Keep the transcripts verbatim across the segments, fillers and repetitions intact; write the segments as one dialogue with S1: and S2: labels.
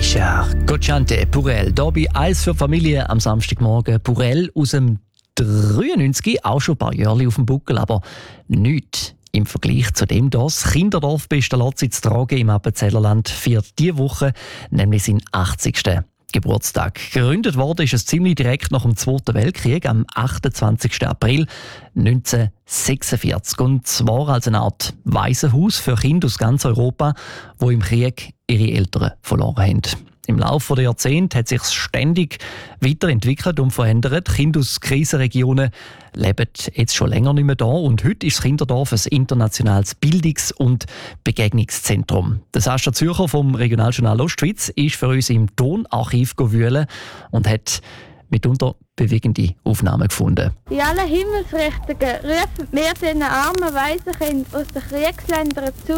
S1: Richard Cocciante, Purell. Hier bei «Eis für die Familie» am Samstagmorgen. Purell aus dem dreiundneunzig, auch schon ein paar Jahre auf dem Buckel, aber nichts im Vergleich zu dem hier. Das Kinderdorf Pestalozzi zu Tragen im Appenzellerland feiert diese Woche nämlich seinen achtzigsten Geburtstag. Gegründet wurde ist es ziemlich direkt nach dem Zweiten Weltkrieg am achtundzwanzigsten April neunzehnhundertsechsundvierzig. Und zwar als eine Art Waisenhaus für Kinder aus ganz Europa, die im Krieg ihre Eltern verloren haben. Im Laufe der Jahrzehnte hat sich ständig weiterentwickelt und verändert. Kinder aus Krisenregionen leben jetzt schon länger nicht mehr da und heute ist das Kinderdorf ein internationales Bildungs- und Begegnungszentrum. Der Sascha Zürcher vom Regionaljournal Ostschweiz ist für uns im Tonarchiv gewühlt und hat mitunter bewegende Aufnahmen gefunden.
S2: In allen Himmelsrichtungen rufen wir diesen armen Waisenkindern aus den Kriegsländern zu.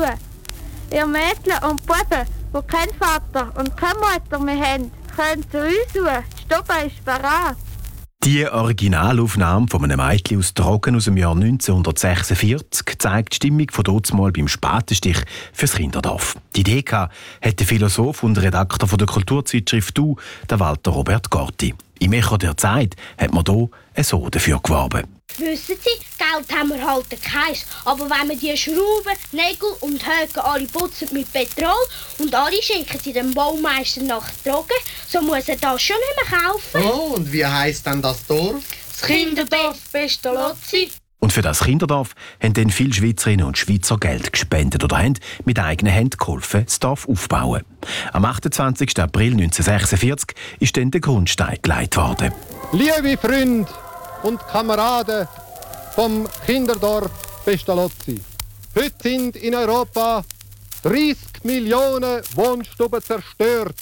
S2: Ihr Mädchen und Buben, die keinen Vater und keine Mutter mehr haben, können zu uns suchen. Die Stube ist bereit.
S3: Die Originalaufnahme von einem Mädchen aus Trocken aus dem Jahr neunzehnhundertsechsundvierzig zeigt die Stimmung von dazumal beim Spatenstich fürs Kinderdorf. Die Idee hatte der Philosoph und Redakteur von der Kulturzeitschrift «Du», der Walter Robert Gorti. Im Echo der Zeit hat man hier so dafür geworben.
S4: Wissen Sie, Geld haben wir halt keins. Aber wenn wir die Schrauben, Nägel und Höcken alle putzen mit Petrol und alle schicken sie dem Baumeister nach Drogen, so muss er das schon nicht mehr kaufen.
S5: Oh, und wie heisst dann das Dorf?
S4: Das Kinderdorf Pestalozzi.
S3: Und für das Kinderdorf haben dann viele Schweizerinnen und Schweizer Geld gespendet oder haben mit eigenen Händen geholfen, das Dorf aufzubauen. Am achtundzwanzigsten April neunzehnhundertsechsundvierzig ist dann der Grundstein gelegt worden.
S6: Liebe Freunde und Kameraden vom Kinderdorf Pestalozzi. Heute sind in Europa dreißig Millionen Wohnstuben zerstört,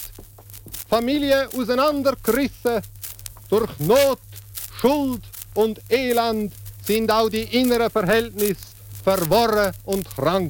S6: Familien auseinandergerissen. Durch Not, Schuld und Elend sind auch die inneren Verhältnisse verworren und krank.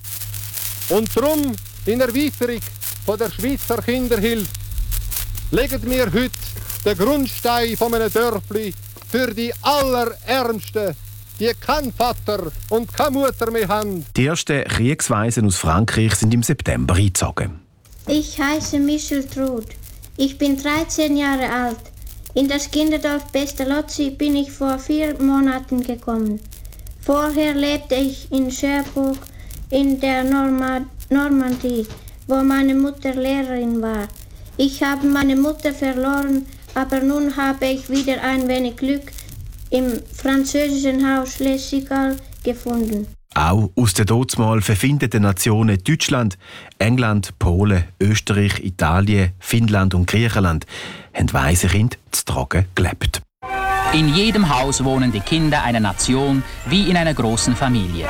S6: Und darum, in Erweiterung von der Schweizer Kinderhilfe, legen wir heute den Grundstein von einem Dörfli für die Allerärmsten, die keinen Vater und keine Mutter mehr haben.
S3: Die ersten Kriegsweisen aus Frankreich sind im September eingezogen.
S7: Ich heiße Michel Truth. Ich bin dreizehn Jahre alt. In das Kinderdorf Pestalozzi bin ich vor vier Monaten gekommen. Vorher lebte ich in Cherbourg in der Norma- Normandie, wo meine Mutter Lehrerin war. Ich habe meine Mutter verloren, aber nun habe ich wieder ein wenig Glück im französischen Haus Les Cigales gefunden.
S3: Auch aus den dazumal verfindeten Nationen Deutschland, England, Polen, Österreich, Italien, Finnland und Griechenland haben Waisenkinder zu Trocken gelebt.
S8: In jedem Haus wohnen die Kinder einer Nation wie in einer großen Familie.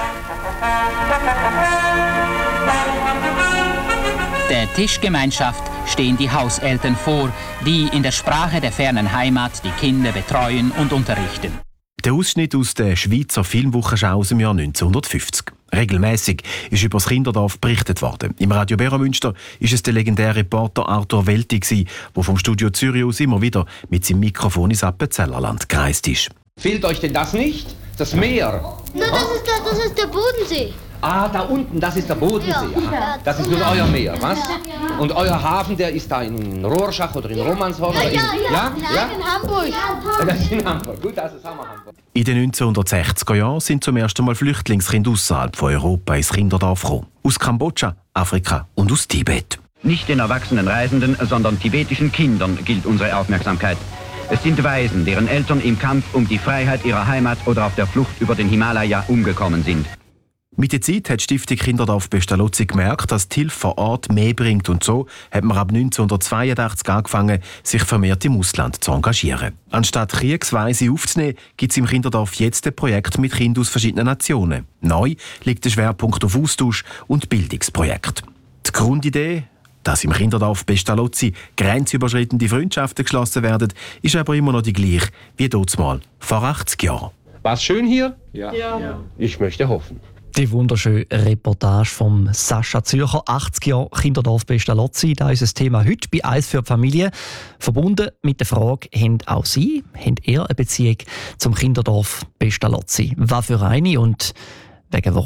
S8: Der Tischgemeinschaft stehen die Hauseltern vor, die in der Sprache der fernen Heimat die Kinder betreuen und unterrichten.
S3: Der Ausschnitt aus der Schweizer Filmwochenschau aus dem Jahr neunzehnhundertfünfzig. Regelmäßig ist über das Kinderdorf berichtet worden. Im Radio Beromünster ist es der legendäre Reporter Arthur Welti, der vom Studio Zürich aus immer wieder mit seinem Mikrofon ins Appenzellerland gereist ist.
S9: Fehlt euch denn das nicht? Das Meer?
S4: Na, das ist der, das ist der Bodensee.
S9: Ah, da unten, das ist der Bodensee. Ja. Das ist nun euer Meer, was? Und euer Hafen, der ist da in Rorschach oder in Romanshorn?
S4: Ja,
S9: oder in,
S4: ja, ja,
S9: ja,
S4: Nein,
S9: ja?
S4: in Hamburg.
S9: Ja, das ist in Hamburg. Gut, das ist Hamburg.
S3: In den neunzehnhundertsechziger Jahren sind zum ersten Mal Flüchtlingskinder außerhalb von Europa ins Kinderdorf gekommen. Aus Kambodscha, Afrika und aus Tibet.
S10: Nicht den erwachsenen Reisenden, sondern tibetischen Kindern gilt unsere Aufmerksamkeit. Es sind Waisen, deren Eltern im Kampf um die Freiheit ihrer Heimat oder auf der Flucht über den Himalaya umgekommen sind.
S3: Mit der Zeit hat die Stiftung Kinderdorf Pestalozzi gemerkt, dass die Hilfe vor Ort mehr bringt und so hat man ab neunzehnhundertzweiundachtzig angefangen, sich vermehrt im Ausland zu engagieren. Anstatt Kriegsweise aufzunehmen, gibt es im Kinderdorf jetzt ein Projekt mit Kindern aus verschiedenen Nationen. Neu liegt der Schwerpunkt auf Austausch und Bildungsprojekt. Die Grundidee, dass im Kinderdorf Pestalozzi grenzüberschreitende Freundschaften geschlossen werden, ist aber immer noch die gleiche wie damals vor achtzig Jahren.
S9: War's schön hier?
S5: Ja.
S9: ja. Ich möchte hoffen.
S1: Die wunderschöne Reportage von Sascha Zürcher, achtzig Jahre Kinderdorf Pestalozzi. Das ist das Thema heute bei «Eis für die Familie». Verbunden mit der Frage, haben auch Sie, habt ihr eine Beziehung zum Kinderdorf Pestalozzi? Was für eine und wegen warum?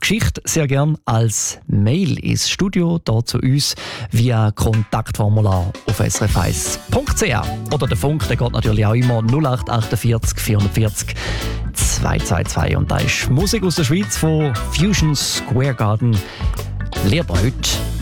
S1: Geschichte sehr gern als Mail ins Studio, hier zu uns, via Kontaktformular auf s r f eins punkt c h. Oder der Funk, der geht natürlich auch immer null acht achtundvierzig vierundvierzig zweihundertzweiundzwanzig. Und da ist Musik aus der Schweiz von Fusion Square Garden. Lehrbar heute